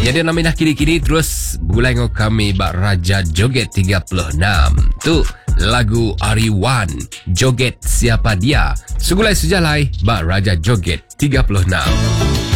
Jadi nama dah kini-kini terus bergulai dengan kami Bak Raja Joget 36. Tu lagu Ariwan, Joget Siapa Dia. Segulai sejalai Bak Raja Joget 36.